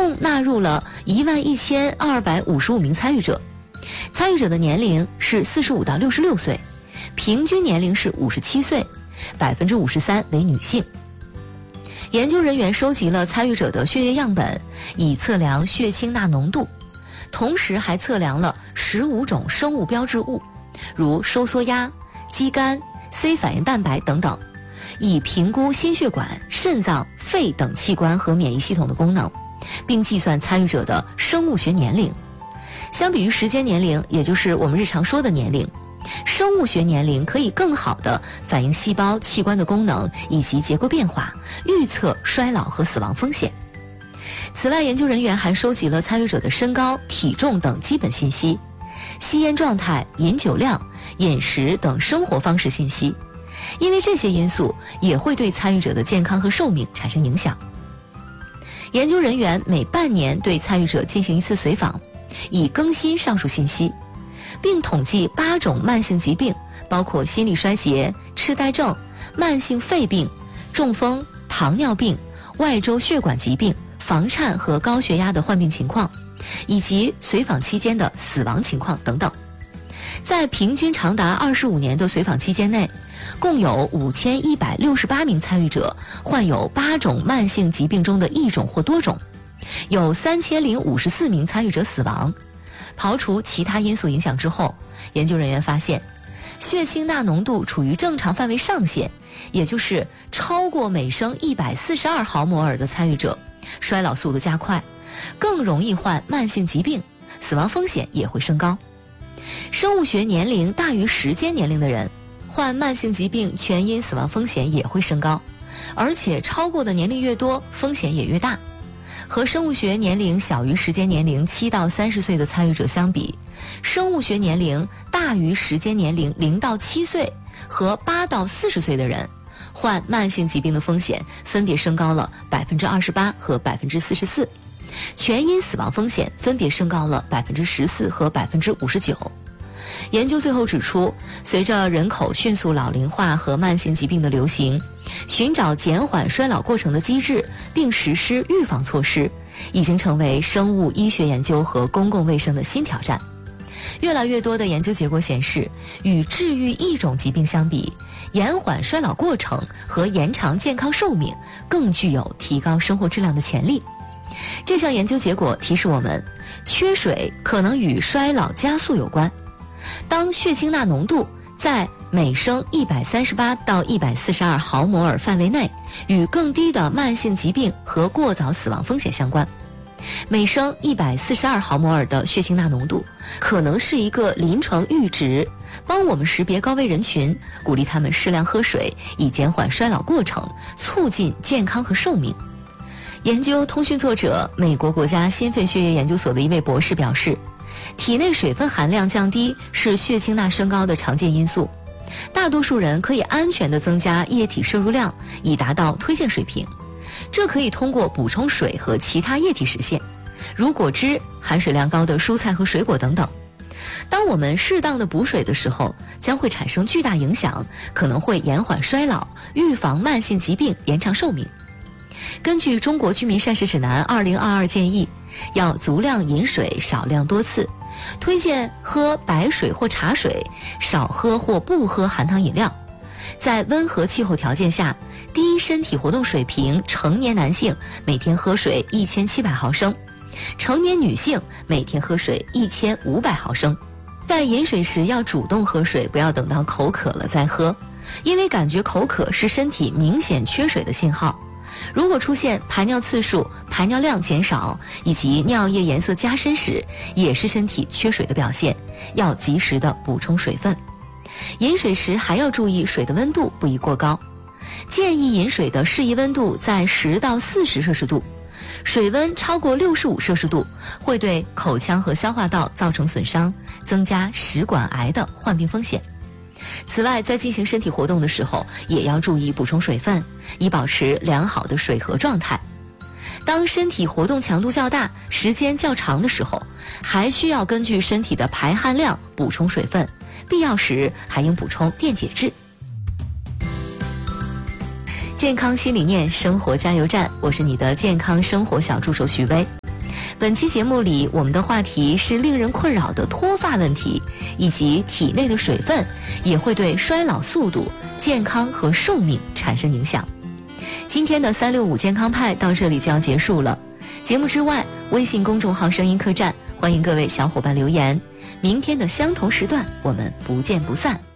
共纳入了11255名参与者，参与者的年龄是45到66岁，平均年龄是57岁，53%为女性。研究人员收集了参与者的血液样本，以测量血清钠浓度，同时还测量了15种生物标志物，如收缩压、肌酐、C 反应蛋白等等，以评估心血管、肾脏、肺等器官和免疫系统的功能，并计算参与者的生物学年龄。相比于时间年龄，也就是我们日常说的年龄，生物学年龄可以更好地反映细胞器官的功能以及结构变化，预测衰老和死亡风险。此外，研究人员还收集了参与者的身高、体重等基本信息，吸烟状态、饮酒量、饮食等生活方式信息，因为这些因素也会对参与者的健康和寿命产生影响。研究人员每半年对参与者进行一次随访，以更新上述信息，并统计8种慢性疾病，包括心力衰竭、痴呆症、慢性肺病、中风、糖尿病、外周血管疾病、房颤和高血压的患病情况，以及随访期间的死亡情况等等。在平均长达25年的随访期间内，共有5168名参与者患有8种慢性疾病中的一种或多种，有3054名参与者死亡。刨除其他因素影响之后，研究人员发现，血清钠浓度处于正常范围上限，也就是超过每升142毫摩尔的参与者，衰老速度加快，更容易患慢性疾病，死亡风险也会升高。生物学年龄大于时间年龄的人，患慢性疾病全因死亡风险也会升高，而且超过的年龄越多，风险也越大。和生物学年龄小于时间年龄7到30岁的参与者相比，生物学年龄大于时间年龄0到7岁和8到40岁的人，患慢性疾病的风险分别升高了28%和44%，全因死亡风险分别升高了14%和59%。研究最后指出，随着人口迅速老龄化和慢性疾病的流行，寻找减缓衰老过程的机制并实施预防措施，已经成为生物医学研究和公共卫生的新挑战。越来越多的研究结果显示，与治愈一种疾病相比，延缓衰老过程和延长健康寿命更具有提高生活质量的潜力。这项研究结果提示我们，缺水可能与衰老加速有关。当血清钠浓度在每升138到142毫摩尔范围内，与更低的慢性疾病和过早死亡风险相关。每升142毫摩尔的血清钠浓度可能是一个临床阈值，帮我们识别高危人群，鼓励他们适量喝水，以减缓衰老过程，促进健康和寿命。研究通讯作者、美国国家心肺血液研究所的一位博士表示，体内水分含量降低是血清钠升高的常见因素，大多数人可以安全地增加液体摄入量，以达到推荐水平。这可以通过补充水和其他液体实现，如果汁、含水量高的蔬菜和水果等等。当我们适当的补水的时候，将会产生巨大影响，可能会延缓衰老，预防慢性疾病，延长寿命。根据中国居民膳食指南2022建议，要足量饮水，少量多次，推荐喝白水或茶水，少喝或不喝含糖饮料。在温和气候条件下，低身体活动水平成年男性每天喝水1700毫升，成年女性每天喝水1500毫升。在饮水时要主动喝水，不要等到口渴了再喝，因为感觉口渴是身体明显缺水的信号。如果出现排尿次数、排尿量减少以及尿液颜色加深时，也是身体缺水的表现，要及时的补充水分。饮水时还要注意水的温度不宜过高，建议饮水的适宜温度在10到40摄氏度，水温超过65摄氏度会对口腔和消化道造成损伤，增加食管癌的患病风险。此外，在进行身体活动的时候，也要注意补充水分，以保持良好的水合状态。当身体活动强度较大、时间较长的时候，还需要根据身体的排汗量补充水分，必要时还应补充电解质。健康新理念，生活加油站，我是你的健康生活小助手徐薇。 本期节目里，我们的话题是令人困扰的脱发问题，以及体内的水分也会对衰老速度、健康和寿命产生影响。今天的365健康派到这里就要结束了。节目之外，微信公众号声音客栈，欢迎各位小伙伴留言。明天的相同时段，我们不见不散。